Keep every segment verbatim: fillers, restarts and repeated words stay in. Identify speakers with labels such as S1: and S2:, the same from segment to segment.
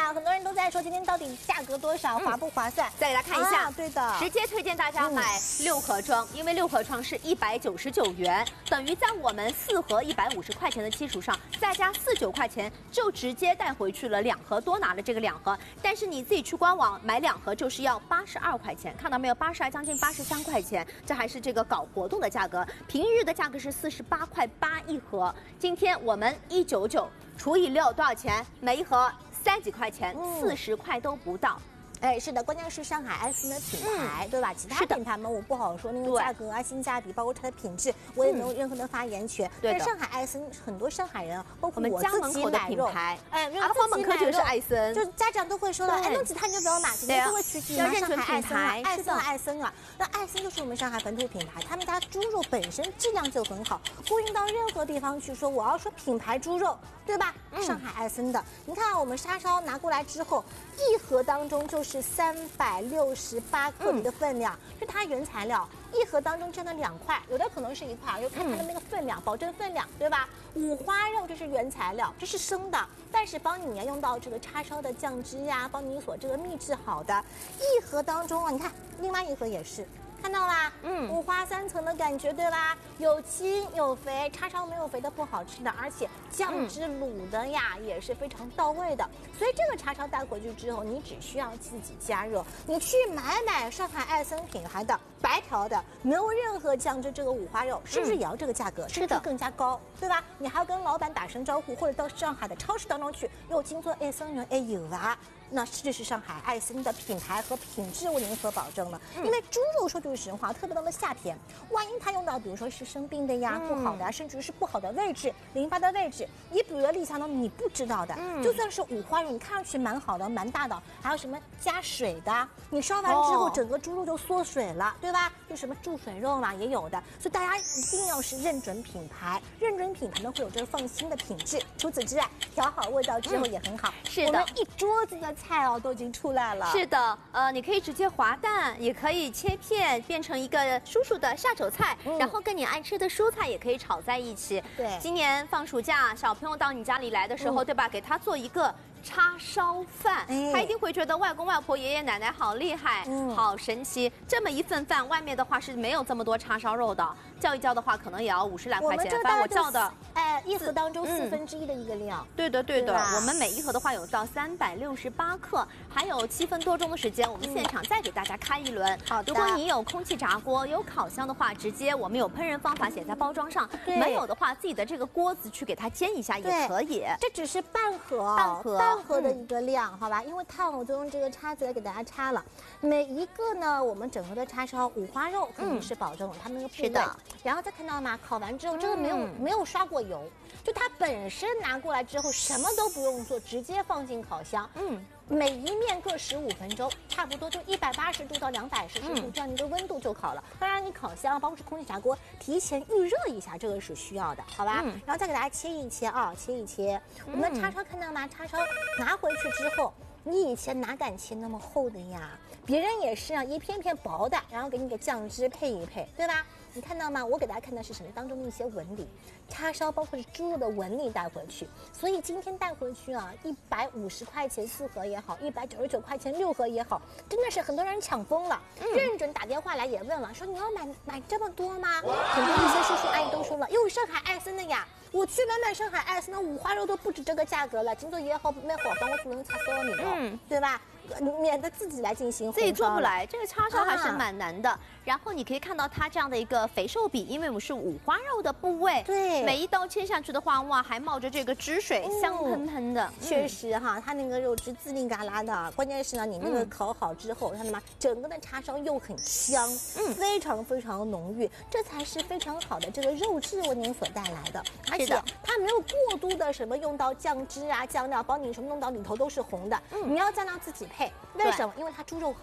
S1: 呀，很多人都在说今天到底价格多少，划不划算？
S2: 再给大家看一下，
S1: 啊、对的，
S2: 直接推荐大家买六盒装，因为六盒装是一百九十九元，等于在我们四盒一百五十块钱的基础上，再加四九块钱就直接带回去了两盒，多拿了这个两盒。但是你自己去官网买两盒就是要八十二块钱，看到没有？八十二将近八十三块钱，这还是这个搞活动的价格，平日的价格是四十八块八一盒，今天我们一九九除以六多少钱？每一盒三几块钱，四十块都不到。
S1: 哎，是的，关键是上海爱思的品牌，嗯、对吧？其他品牌嘛，我不好说那个价格啊、性价比，包括它的品质，我也没有任何的发言权。
S2: 对
S1: 但上海爱森很多上海人，包括我
S2: 家
S1: 自己买肉，
S2: 哎，
S1: 阿
S2: 花门口就是爱森，
S1: 就家长都会说了，哎，那其他你就不要买，直接就会取决于上海爱森啊，爱森爱森啊。那爱森就是我们上海本土品牌，他们家猪肉本身质量就很好，供应到任何地方去说，我要说品牌猪肉，对吧？嗯、上海爱森的，你看我们叉烧拿过来之后，一盒当中就是三百。百六十八克的一个分量，嗯、是它原材料，一盒当中占了两块，有的可能是一块，就看它的那个分量，嗯、保证分量，对吧？五花肉这是原材料，这是生的，但是帮你要用到这个叉烧的酱汁呀，帮你所这个秘制好的，一盒当中啊，你看另外一盒也是。看到啦，嗯，五花三层的感觉，对吧？有轻有肥，叉烧没有肥的不好吃的，而且酱汁卤的呀、嗯、也是非常到位的。所以这个叉烧带回去之后，你只需要自己加热，你去买买上海爱森品牌的白条的，没有任何酱汁这个五花肉，是不是也要这个价格？嗯、是的，更加高，对吧？你还要跟老板打声招呼，或者到上海的超市当中去，又听说爱森人哎有啊。那这是上海爱森的品牌和品质为您所保证的，嗯、因为猪肉说句实话，特别到了夏天，万一它用到比如说是生病的呀、嗯、不好的呀，甚至是不好的位置、淋巴的位置，你比如说立夏当中你不知道的，嗯、就算是五花肉，你看上去蛮好的、蛮大的，还有什么加水的，你烧完之后整个猪肉就缩水了，对吧？就什么注水肉嘛也有的，所以大家一定要是认准品牌，认准品牌呢会有这个放心的品质。除此之外，调好味道之后也很好。嗯、是的，我们一桌子的菜哦都已经出来了。
S2: 是的，呃，你可以直接滑蛋，也可以切片，变成一个叔叔的下酒菜，嗯、然后跟你爱吃的蔬菜也可以炒在一起。
S1: 对，
S2: 今年放暑假，小朋友到你家里来的时候，嗯、对吧？给他做一个叉烧饭，哎、他一定会觉得外公外婆、爷爷奶奶好厉害，嗯、好神奇。这么一份饭，外面的话是没有这么多叉烧肉的，叫一叫的话，可能也要五十来块钱。反正我叫的，
S1: 哎，一盒当中四分之一的一个量。
S2: 嗯、对的，对的。我们每一盒的话有到三百六十八克，还有七分多钟的时间，我们现场再给大家开一轮。
S1: 好的。
S2: 如果你有空气炸锅、有烤箱的话，直接我们有烹饪方法写在包装上。没有的话，自己的这个锅子去给它煎一下也可以。
S1: 这只是半盒，
S2: 半盒。
S1: 半盒的一个量，嗯、好吧？因为烫我就用这个叉子来给大家插了。每一个呢，我们整个的叉烧五花肉肯定是保证了它那个部位。是的。然后再看到吗？烤完之后，这个没有、嗯、没有刷过油，就它本身拿过来之后什么都不用做，直接放进烤箱。嗯。每一面各十五分钟，差不多就一百八十度到两百摄氏度这样的一个温度就烤了。当然，你烤箱包括是空气炸锅，提前预热一下，这个是需要的，好吧？嗯、然后再给大家切一切啊，切一切。我们的叉烧看到吗？叉烧拿回去之后，你以前哪敢切那么厚的呀？别人也是啊，一片片薄的，然后给你个酱汁配一配，对吧？你看到吗？我给大家看的是什么？当中的一些纹理，叉烧包括是猪肉的纹理带回去。所以今天带回去啊，一百五十块钱四盒也好，一百九十九块钱六盒也好，真的是很多人抢疯了。嗯、认准打电话来也问了，说你要买买这么多吗？很多一些叔叔阿姨都说了，哟，上海爱森的呀，我去买买上海爱森的五花肉都不止这个价格了。今朝也好买好，帮我做成叉烧米了，嗯、对吧？免得自己来进行，
S2: 自己做不来，这个叉烧还是蛮难的。啊、然后你可以看到它这样的一个肥瘦比，因为我们是五花肉的部位，
S1: 对，
S2: 每一刀切下去的话，哇，还冒着这个汁水，嗯、香喷喷的。
S1: 确、嗯、实哈，它那个肉汁滋哩嘎啦的，关键是呢，你那个烤好之后，看到吗？整个的叉烧又很香，嗯，非常非常浓郁，这才是非常好的这个肉质为您所带来的。而且它没有过多的什么用到酱汁啊、酱料，帮你什么弄到里头都是红的。嗯，你要酱料自己配。为什么？因为它猪肉好，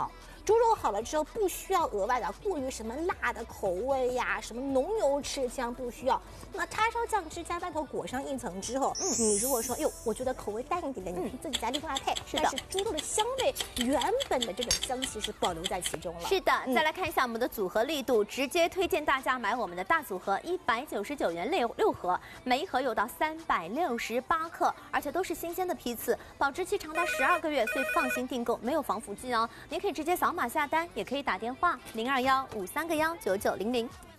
S1: 猪肉好了之后，不需要额外的过于什么辣的口味呀，什么浓油赤酱不需要。那叉烧酱汁加外头裹上一层之后，嗯，你如果说，哟，我觉得口味淡一点的，你可以自己再另外配。是的，但是猪肉的香味原本的这种香气是保留在其中了。
S2: 是的，再来看一下我们的组合力度，直接推荐大家买我们的大组合，一百九十九元六六盒，每一盒有到三百六十八克，而且都是新鲜的批次，保质期长达十二个月，所以放心订购，没有防腐剂哦。您可以直接扫码下单，也可以打电话零二幺五三个幺九九零零。